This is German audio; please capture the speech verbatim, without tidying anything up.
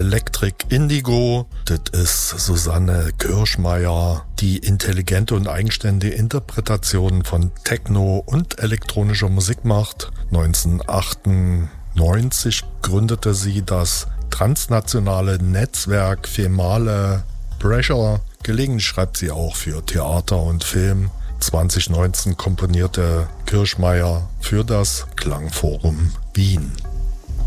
Electric Indigo. Das ist Susanne Kirschmeier, die intelligente und eigenständige Interpretationen von Techno und elektronischer Musik macht. neunzehnhundertachtundneunzig gründete sie das transnationale Netzwerk Female Pressure. Gelegentlich schreibt sie auch für Theater und Film. zwanzig neunzehn komponierte Kirschmeier für das Klangforum Wien.